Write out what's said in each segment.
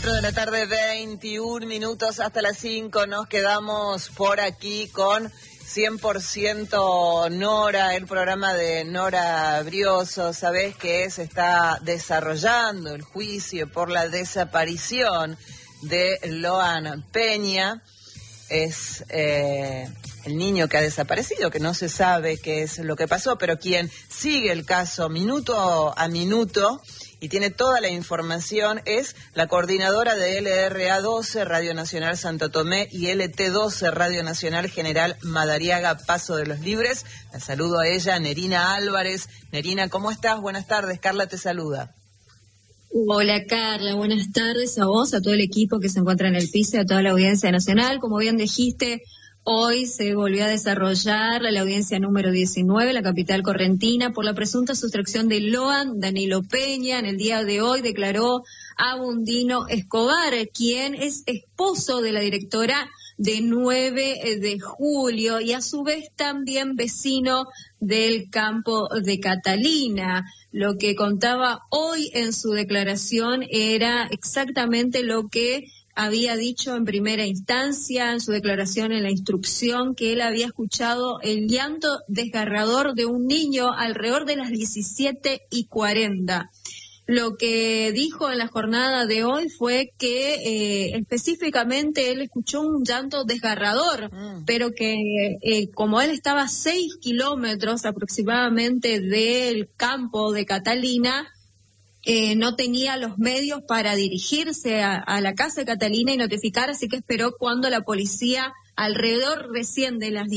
4 de la tarde, 21 minutos hasta las 5. Nos quedamos por aquí con 100% Nora, el programa de Nora Brioso. Sabés que se está desarrollando el juicio por la desaparición de Loan Peña. Es el niño que ha desaparecido, que no se sabe qué es lo que pasó, pero quien sigue el caso minuto a minuto y tiene toda la información es la coordinadora de LRA 12, Radio Nacional Santo Tomé, y LT 12, Radio Nacional General Madariaga, Paso de los Libres. La saludo a ella, Nerina Álvarez. Nerina, ¿cómo estás? Buenas tardes, Carla te saluda. Hola Carla, buenas tardes a vos, a todo el equipo que se encuentra en el piso, a toda la audiencia nacional. Como bien dijiste, hoy se volvió a desarrollar la audiencia número 19, la capital correntina, por la presunta sustracción de Loan Danilo Peña. En el día de hoy declaró Abundino Escobar, quien es esposo de la directora de 9 de julio y a su vez también vecino del campo de Catalina. Lo que contaba hoy en su declaración era exactamente lo que había dicho en primera instancia, en su declaración en la instrucción, que él había escuchado el llanto desgarrador de un niño alrededor de las 17:40. Lo que dijo en la jornada de hoy fue que específicamente él escuchó un llanto desgarrador, pero que como él estaba a 6 kilómetros aproximadamente del campo de Catalina, no tenía los medios para dirigirse a la casa de Catalina y notificar, así que esperó cuando la policía, alrededor recién de las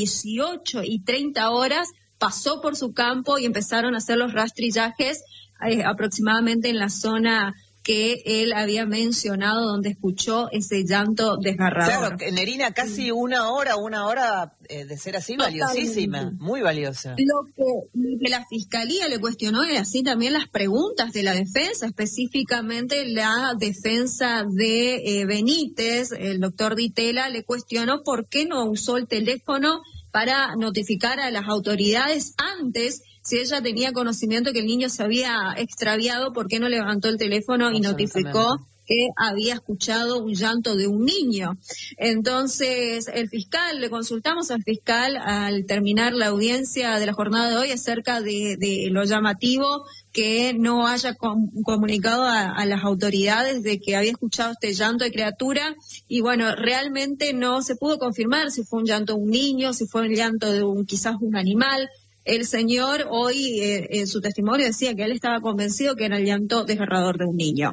18:30, pasó por su campo y empezaron a hacer los rastrillajes aproximadamente en la zona que él había mencionado, donde escuchó ese llanto desgarrador. Claro, Nerina, casi una hora de ser así, valiosísima, muy valiosa. Lo que la Fiscalía le cuestionó y así también las preguntas de la defensa, específicamente la defensa de Benítez, el doctor Ditela, le cuestionó por qué no usó el teléfono para notificar a las autoridades antes. Si ella tenía conocimiento que el niño se había extraviado, ¿por qué no levantó el teléfono y notificó que había escuchado un llanto de un niño? Entonces, le consultamos al fiscal al terminar la audiencia de la jornada de hoy acerca de lo llamativo que no haya comunicado a las autoridades de que había escuchado este llanto de criatura, y bueno, realmente no se pudo confirmar si fue un llanto de un niño, si fue un llanto de quizás un animal. El señor hoy en su testimonio decía que él estaba convencido que era el llanto desgarrador de un niño.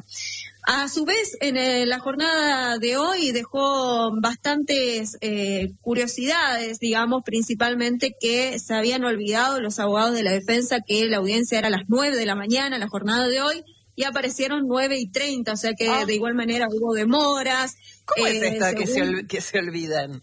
A su vez, en la jornada de hoy dejó bastantes curiosidades, digamos, principalmente que se habían olvidado los abogados de la defensa que la audiencia era a las 9 de la mañana, la jornada de hoy, y aparecieron 9:30, o sea que de igual manera hubo demoras. ¿Cómo es esto que se olvidan?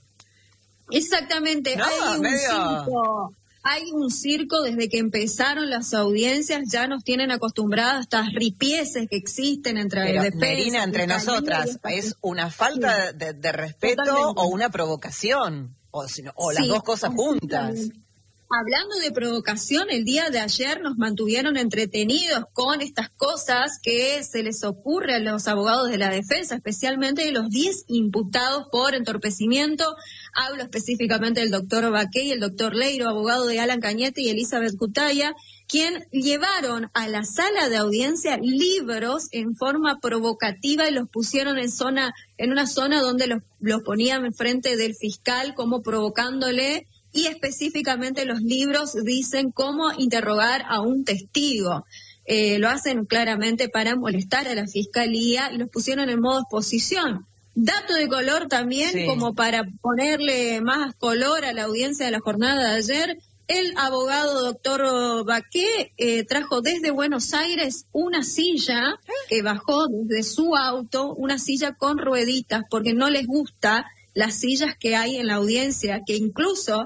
Exactamente, No, hay un circo. Hay un circo desde que empezaron las audiencias, ya nos tienen acostumbrados a estas ripieces que existen entre defensa. Nerina, entre nosotras, ¿es una falta de respeto o una provocación? O las dos cosas juntas. Hablando de provocación, el día de ayer nos mantuvieron entretenidos con estas cosas que se les ocurre a los abogados de la defensa, especialmente de los 10 imputados por entorpecimiento. Hablo específicamente del doctor Baqué y el doctor Leiro, abogado de Alan Cañete y Elizabeth Cutaya, quien llevaron a la sala de audiencia libros en forma provocativa y los pusieron en una zona donde los ponían enfrente del fiscal como provocándole. Y específicamente los libros dicen cómo interrogar a un testigo. Lo hacen claramente para molestar a la fiscalía y los pusieron en modo exposición. Dato de color también, como para ponerle más color a la audiencia de la jornada de ayer, el abogado doctor Baqué trajo desde Buenos Aires una silla que bajó desde su auto, una silla con rueditas, porque no les gusta las sillas que hay en la audiencia, que incluso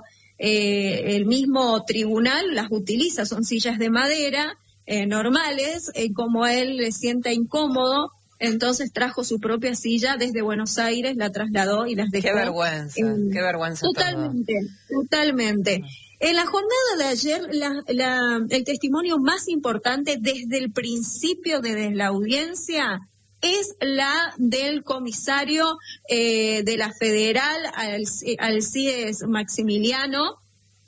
el mismo tribunal las utiliza, son sillas de madera normales, como él le sienta incómodo, entonces trajo su propia silla desde Buenos Aires, la trasladó y las dejó. Qué vergüenza. Totalmente. En la jornada de ayer, el testimonio más importante desde el principio de la audiencia es la del comisario de la Federal, Alcides Maximiliano,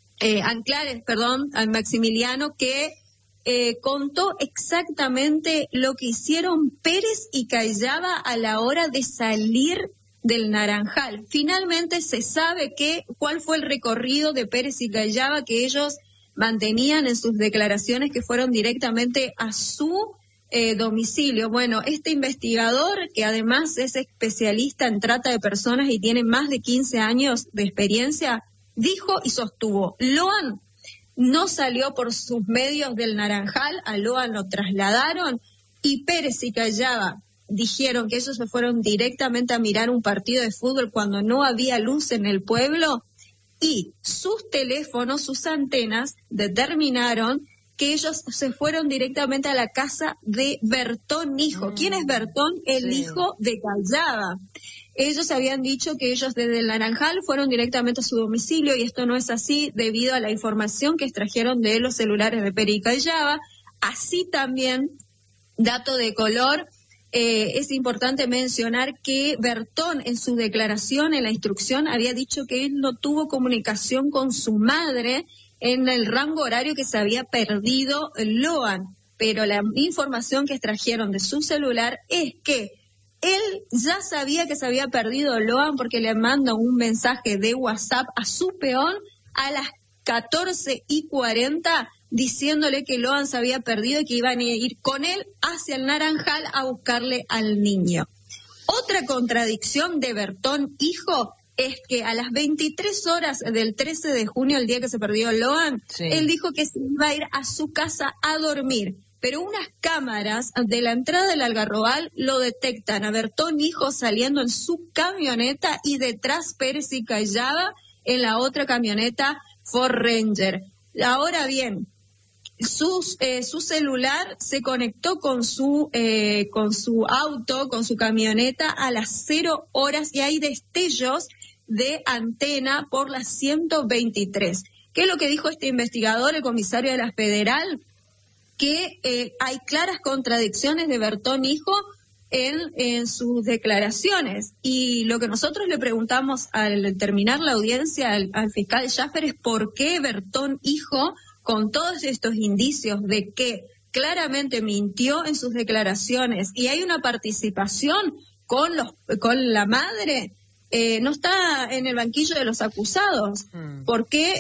Maximiliano, que contó exactamente lo que hicieron Pérez y Callava a la hora de salir del Naranjal. Finalmente se sabe cuál fue el recorrido de Pérez y Callava que ellos mantenían en sus declaraciones, que fueron directamente a su domicilio. Bueno, este investigador, que además es especialista en trata de personas y tiene más de 15 años de experiencia, dijo y sostuvo: Loan no salió por sus medios del Naranjal, a Loan lo trasladaron, y Pérez y Callava dijeron que ellos se fueron directamente a mirar un partido de fútbol cuando no había luz en el pueblo, y sus teléfonos, sus antenas, determinaron que ellos se fueron directamente a la casa de Bertón Hijo. ¿Quién es Bertón? El hijo de Callava. Ellos habían dicho que ellos desde el Naranjal fueron directamente a su domicilio, y esto no es así debido a la información que extrajeron de los celulares de Pérez y Callava. Así también, dato de color, es importante mencionar que Bertón en su declaración, en la instrucción, había dicho que él no tuvo comunicación con su madre en el rango horario que se había perdido Loan, pero la información que extrajeron de su celular es que él ya sabía que se había perdido Loan porque le manda un mensaje de WhatsApp a su peón a las 14:40 diciéndole que Loan se había perdido y que iban a ir con él hacia el Naranjal a buscarle al niño. Otra contradicción de Bertón Hijo es que a las 23 horas del 13 de junio, el día que se perdió Loan, él dijo que se iba a ir a su casa a dormir. Pero unas cámaras de la entrada del Algarrobal lo detectan a Bertón Hijo saliendo en su camioneta y detrás Pérez y Callava en la otra camioneta Ford Ranger. Ahora bien, su celular se conectó con su auto, con su camioneta a las 0 horas y hay destellos de antena por las 123. ¿Qué es lo que dijo este investigador, el comisario de la Federal? Que hay claras contradicciones de Bertón Hijo en sus declaraciones. Y lo que nosotros le preguntamos al terminar la audiencia al fiscal Schaffer es por qué Bertón Hijo, con todos estos indicios de que claramente mintió en sus declaraciones y hay una participación con la madre, no está en el banquillo de los acusados. ¿Por qué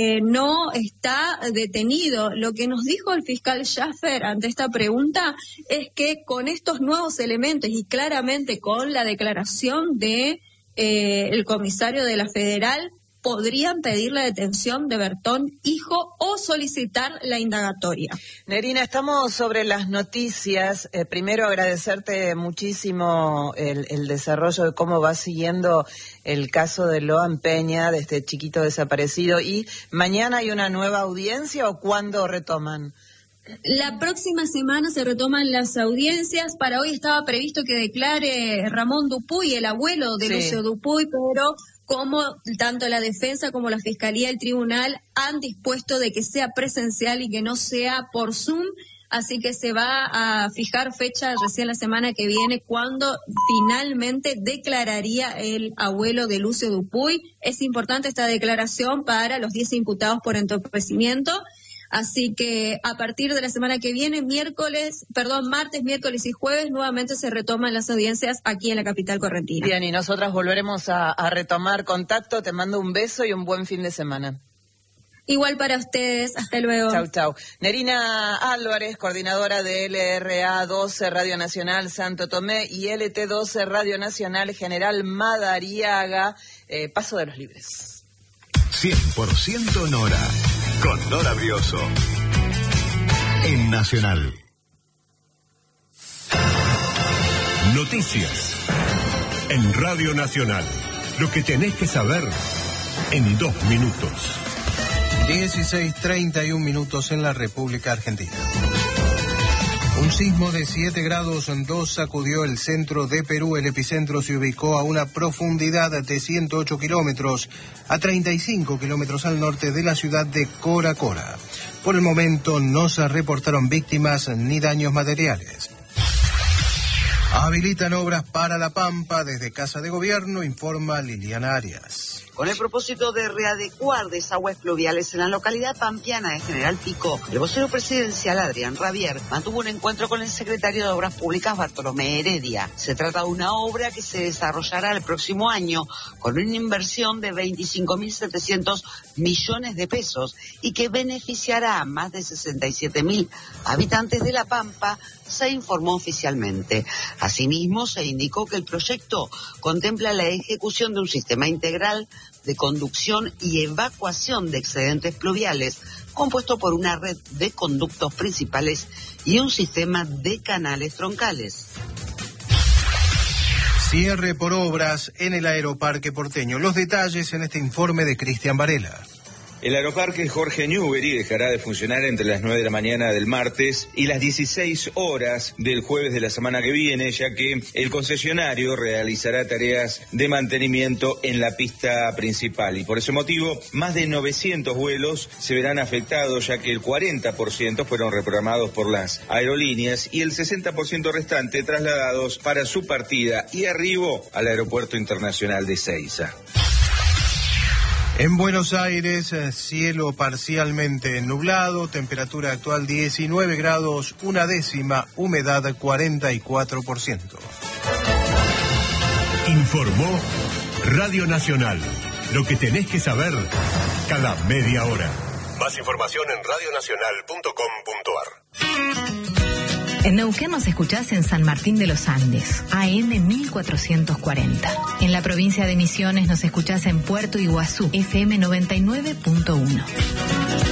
no está detenido? Lo que nos dijo el fiscal Schaffer ante esta pregunta es que con estos nuevos elementos y claramente con la declaración de el comisario de la Federal, podrían pedir la detención de Bertón Hijo o solicitar la indagatoria. Nerina, estamos sobre las noticias. Primero agradecerte muchísimo el desarrollo de cómo va siguiendo el caso de Loan Peña, de este chiquito desaparecido. ¿Y mañana hay una nueva audiencia o cuándo retoman? La próxima semana se retoman las audiencias. Para hoy estaba previsto que declare Ramón Dupuy, el abuelo de Lucio Dupuy, pero como tanto la defensa como la fiscalía y el tribunal han dispuesto de que sea presencial y que no sea por Zoom, así que se va a fijar fecha recién la semana que viene cuando finalmente declararía el abuelo de Lucio Dupuy. Es importante esta declaración para los 10 imputados por entorpecimiento. Así que a partir de la semana que viene, martes, miércoles y jueves, nuevamente se retoman las audiencias aquí en la capital correntina. Bien, y nosotras volveremos a retomar contacto. Te mando un beso y un buen fin de semana. Igual para ustedes. Hasta luego. Chau, chau. Nerina Álvarez, coordinadora de LRA 12 Radio Nacional Santo Tomé y LT 12 Radio Nacional General Madariaga. Paso de los Libres. 100% Nora. Con Nora Brioso. En Nacional. Noticias. En Radio Nacional. Lo que tenés que saber en 2 minutos. 16:31 en la República Argentina. Un sismo de 7 grados en 2 sacudió el centro de Perú. El epicentro se ubicó a una profundidad de 108 kilómetros, a 35 kilómetros al norte de la ciudad de Cora Cora. Por el momento no se reportaron víctimas ni daños materiales. Habilitan obras para La Pampa desde Casa de Gobierno, informa Liliana Arias. Con el propósito de readecuar desagües pluviales en la localidad pampeana de General Pico, el vocero presidencial Adrián Rabier mantuvo un encuentro con el secretario de Obras Públicas Bartolomé Heredia. Se trata de una obra que se desarrollará el próximo año con una inversión de 25.700 millones de pesos y que beneficiará a más de 67.000 habitantes de La Pampa, se informó oficialmente. Asimismo, se indicó que el proyecto contempla la ejecución de un sistema integral de conducción y evacuación de excedentes pluviales, compuesto por una red de conductos principales y un sistema de canales troncales. Cierre por obras en el Aeroparque porteño. Los detalles en este informe de Cristian Varela. El aeroparque Jorge Newbery dejará de funcionar entre las 9 de la mañana del martes y las 16 horas del jueves de la semana que viene, ya que el concesionario realizará tareas de mantenimiento en la pista principal. Y por ese motivo, más de 900 vuelos se verán afectados, ya que el 40% fueron reprogramados por las aerolíneas y el 60% restante trasladados para su partida y arribo al Aeropuerto Internacional de Ezeiza. En Buenos Aires, cielo parcialmente nublado, temperatura actual 19 grados, 1/10, humedad 44%. Informó Radio Nacional. Lo que tenés que saber cada media hora. Más información en radionacional.com.ar. En Neuquén nos escuchás en San Martín de los Andes, AM 1440. En la provincia de Misiones nos escuchás en Puerto Iguazú, FM 99.1.